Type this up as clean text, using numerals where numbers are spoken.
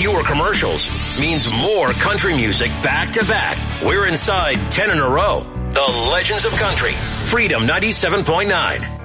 fewer commercials means more country music back to back. We're inside 10 in a row. The Legends of Country. Freedom 97.9.